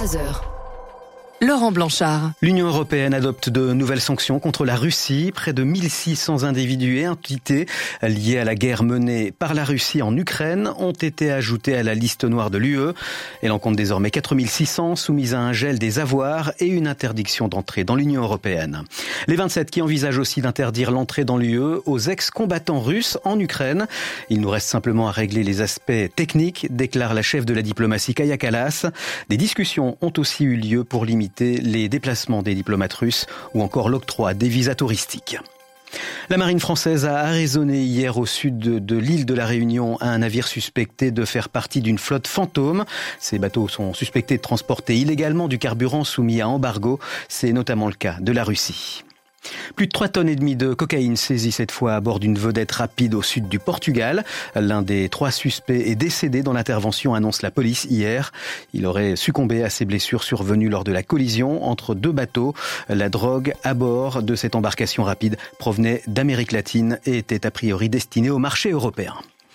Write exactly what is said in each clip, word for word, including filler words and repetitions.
trois heures. Laurent Blanchard. L'Union européenne adopte de nouvelles sanctions contre la Russie. Près de mille six cents individus et entités liés à la guerre menée par la Russie en Ukraine ont été ajoutés à la liste noire de l'U E. Elle en compte désormais quatre mille six cents soumises à un gel des avoirs et une interdiction d'entrée dans l'Union européenne. Les vingt-sept qui envisagent aussi d'interdire l'entrée dans l'U E aux ex-combattants russes en Ukraine. Il nous reste simplement à régler les aspects techniques, déclare la chef de la diplomatie Kaja Kallas. Des discussions ont aussi eu lieu pour limiter les déplacements des diplomates russes ou encore l'octroi des visas touristiques. La marine française a arraisonné hier au sud de, de l'île de la Réunion un navire suspecté de faire partie d'une flotte fantôme. Ces bateaux sont suspectés de transporter illégalement du carburant soumis à embargo. C'est notamment le cas de la Russie. Plus de trois tonnes et demie de cocaïne saisies cette fois à bord d'une vedette rapide au sud du Portugal. L'un des trois suspects est décédé dans l'intervention, annonce la police hier. Il aurait succombé à ses blessures survenues lors de la collision entre deux bateaux. La drogue à bord de cette embarcation rapide provenait d'Amérique latine et était a priori destinée au marché européen.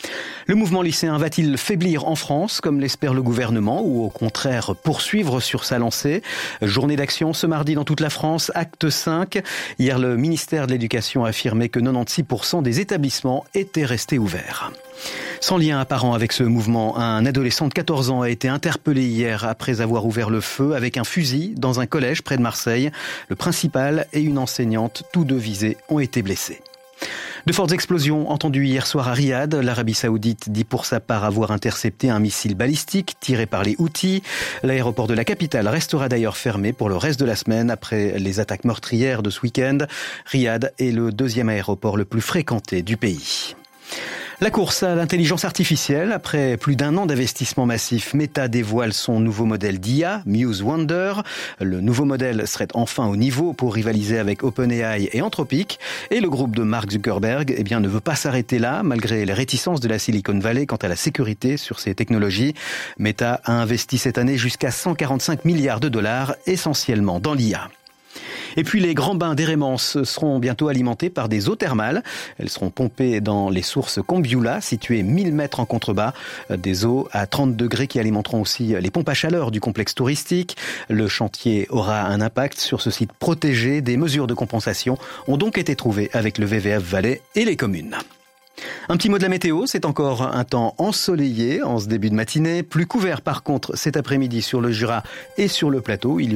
Le mouvement lycéen va-t-il faiblir en France, comme l'espère le gouvernement, ou au contraire poursuivre sur sa lancée? Journée d'action ce mardi dans toute la France, acte cinq. Hier, le ministère de l'Éducation a affirmé que quatre-vingt-seize pour cent des établissements étaient restés ouverts. Sans lien apparent avec ce mouvement, un adolescent de quatorze ans a été interpellé hier après avoir ouvert le feu avec un fusil dans un collège près de Marseille. Le principal et une enseignante, tous deux visés, ont été blessés. De fortes explosions entendues hier soir à Riyad. L'Arabie Saoudite dit pour sa part avoir intercepté un missile balistique tiré par les Houthis. L'aéroport de la capitale restera d'ailleurs fermé pour le reste de la semaine après les attaques meurtrières de ce week-end. Riyad est le deuxième aéroport le plus fréquenté du pays. La course à l'intelligence artificielle. Après plus d'un an d'investissement massif, Meta dévoile son nouveau modèle d'I A, Muse Wonder. Le nouveau modèle serait enfin au niveau pour rivaliser avec OpenAI et Anthropic. Et le groupe de Mark Zuckerberg eh bien, ne veut pas s'arrêter là, malgré les réticences de la Silicon Valley quant à la sécurité sur ces technologies. Meta a investi cette année jusqu'à cent quarante-cinq milliards de dollars, essentiellement dans l'I A. Et puis les grands bains d'Hérémence seront bientôt alimentés par des eaux thermales. Elles seront pompées dans les sources Combiula, situées mille mètres en contrebas. Des eaux à trente degrés qui alimenteront aussi les pompes à chaleur du complexe touristique. Le chantier aura un impact sur ce site protégé. Des mesures de compensation ont donc été trouvées avec le V V F Valais et les communes. Un petit mot de la météo, c'est encore un temps ensoleillé en ce début de matinée. Plus couvert par contre cet après-midi sur le Jura et sur le plateau. Il y